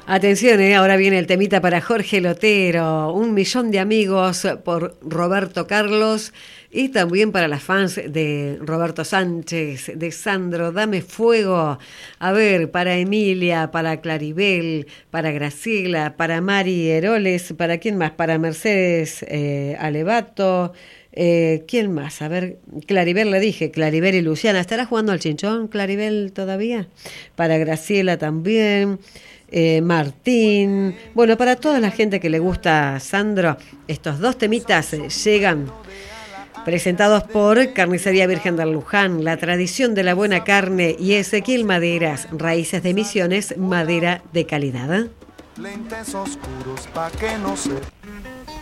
Atención, ahora viene el temita para Jorge Lotero, 1.000.000 de amigos por Roberto Carlos y también para las fans de Roberto Sánchez, de Sandro, Dame Fuego. A ver, para Emilia, para Claribel, para Graciela, para Mari Heroles, ¿para quién más? Para Mercedes Alevato. ¿Quién más? A ver, Claribel le dije, Claribel y Luciana. ¿Estará jugando al chinchón Claribel todavía? Para Graciela también. Martín, bueno, para toda la gente que le gusta Sandro, estos dos temitas llegan presentados por Carnicería Virgen del Luján, La Tradición de la Buena Carne y Ezequiel Maderas, Raíces de Misiones, madera de calidad. Lentes oscuros pa' que no se